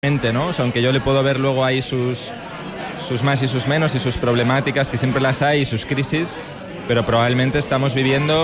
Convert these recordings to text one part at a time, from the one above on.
¿no? O sea, aunque yo le puedo ver luego ahí sus más y sus menos y sus problemáticas, que siempre las hay, y sus crisis, pero probablemente estamos viviendo,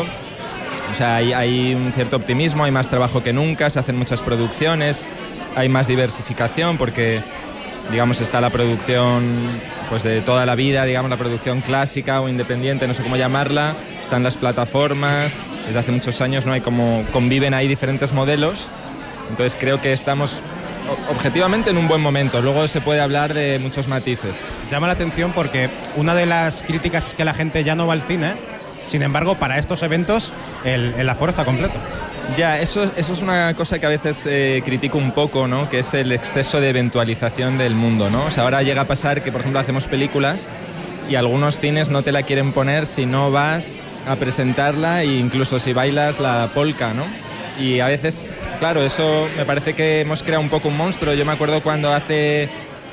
o sea, hay un cierto optimismo, hay más trabajo que nunca, se hacen muchas producciones, hay más diversificación porque, digamos, está la producción pues de toda la vida, digamos, la producción clásica o independiente, no sé cómo llamarla, están las plataformas, desde hace muchos años, ¿no? Hay como conviven ahí diferentes modelos, entonces creo que estamos objetivamente en un buen momento. Luego se puede hablar de muchos matices. Llama la atención porque una de las críticas es que la gente ya no va al cine, sin embargo, para estos eventos el aforo está completo. Ya, eso es una cosa que a veces critico un poco, ¿no? Que es el exceso de eventualización del mundo, ¿no? O sea, ahora llega a pasar que, por ejemplo, hacemos películas y algunos cines no te la quieren poner si no vas a presentarla e incluso si bailas la polka, ¿no? Y a veces, claro, eso me parece que hemos creado un poco un monstruo. Yo me acuerdo cuando hace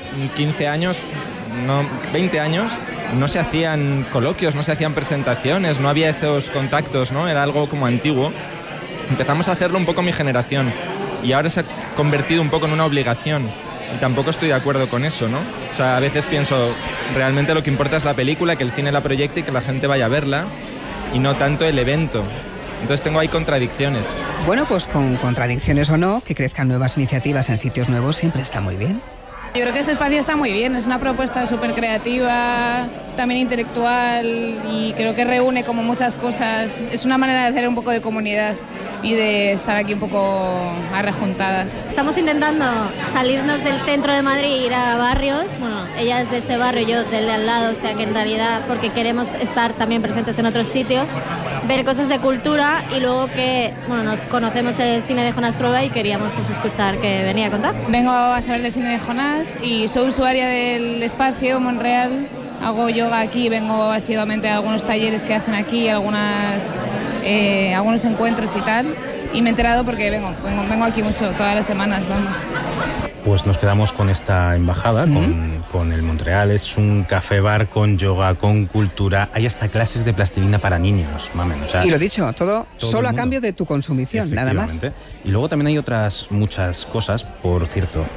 15 años, no, 20 años, no se hacían coloquios, no se hacían presentaciones, no había esos contactos, ¿no? Era algo como antiguo. Empezamos a hacerlo un poco mi generación y ahora se ha convertido un poco en una obligación y tampoco estoy de acuerdo con eso, ¿no? O sea, a veces pienso, realmente lo que importa es la película, que el cine la proyecte y que la gente vaya a verla y no tanto el evento. Entonces tengo ahí contradicciones. Bueno, pues con contradicciones o no, que crezcan nuevas iniciativas en sitios nuevos siempre está muy bien. Yo creo que este espacio está muy bien, es una propuesta súper creativa, también intelectual y creo que reúne como muchas cosas. Es una manera de hacer un poco de comunidad y de estar aquí un poco arrejuntadas. Estamos intentando salirnos del centro de Madrid e ir a barrios. Bueno, ella es de este barrio, yo del de al lado, o sea que en realidad porque queremos estar también presentes en otros sitios, ver cosas de cultura y luego que, bueno, nos conocemos el cine de Jonás Trueba y queríamos pues, escuchar qué venía a contar. Vengo a saber del cine de Jonás y soy usuaria del espacio Monreal. Hago yoga aquí, vengo asiduamente a algunos talleres que hacen aquí, algunos encuentros y tal. Y me he enterado porque vengo aquí mucho, todas las semanas, vamos. Pues nos quedamos con esta embajada, con el Montreal. Es un café-bar con yoga, con cultura. Hay hasta clases de plastilina para niños, mamen. O sea, y lo dicho, todo solo a cambio de tu consumición, nada más. Y luego también hay otras muchas cosas, por cierto.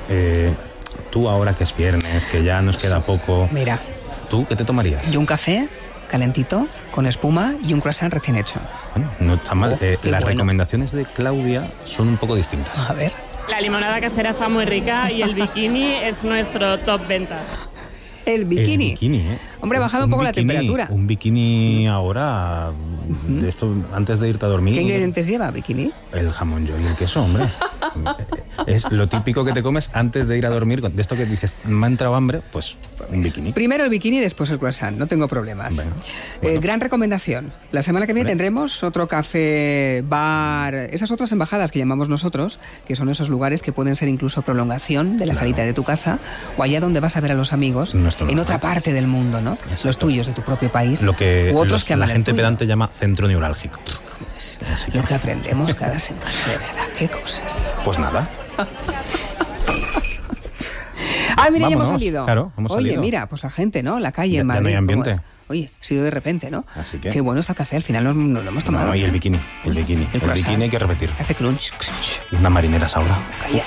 Tú ahora que es viernes, que ya nos queda poco... Mira. ¿Tú qué te tomarías? Yo un café calentito, con espuma y un croissant recién hecho. Bueno, no está mal. Las bueno. Recomendaciones de Claudia son un poco distintas. A ver. La limonada casera está muy rica y el bikini es nuestro top ventas. El bikini. Hombre, ha bajado un poco la temperatura. Un bikini ahora, de esto, antes de irte a dormir. ¿Qué ingredientes lleva bikini? El jamón york y el queso, hombre. Es lo típico que te comes antes de ir a dormir. De esto que dices, me ha entrado hambre, pues un bikini. Primero el bikini, después el croissant. No tengo problemas. Bueno. Gran recomendación. La semana que viene tendremos otro café, bar, esas otras embajadas que llamamos nosotros, que son esos lugares que pueden ser incluso prolongación de la salita de tu casa o allá donde vas a ver a los amigos en otra parte del mundo, ¿no? Exacto. Los tuyos de tu propio país. Lo que u otros que la gente pedante llama centro neurálgico. Lo que aprendemos cada semana, de verdad, qué cosas. Pues nada. Ah, mira, vámonos, ya hemos salido. Claro, hemos Oye, salido. Mira, pues la gente, ¿no? La calle en Madrid. Ya no hay ambiente. Oye, ha sido de repente, ¿no? Así que... Qué bueno está el café, al final nos lo hemos tomado. No, y el bikini. El bikini hay que repetir. Hace crunch. Y unas marineras ahora. Calla.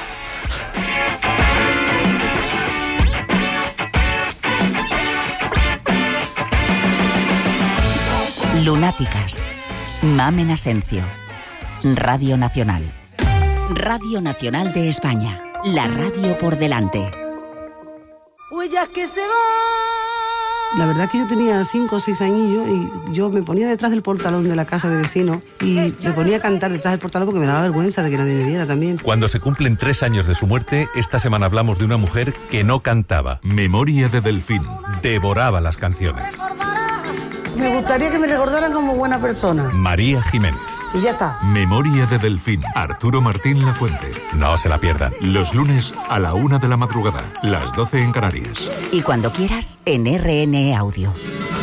Lunáticas. Mamen Asencio. Radio Nacional. Radio Nacional de España. La radio por delante. Huellas que se van. La verdad que yo tenía 5 o 6 añillos y yo me ponía detrás del portalón de la casa de vecino y me ponía a cantar detrás del portalón porque me daba vergüenza de que nadie me viera también. Cuando se cumplen 3 años de su muerte, esta semana hablamos de una mujer que no cantaba. Memoria de Delfín. Devoraba las canciones. Me gustaría que me recordaran como buena persona. María Jiménez. Y ya está. Memoria de Delfín. Arturo Martín Lafuente. No se la pierdan. Los lunes a la 1 de la madrugada. Las 12 en Canarias. Y cuando quieras, en RN Audio.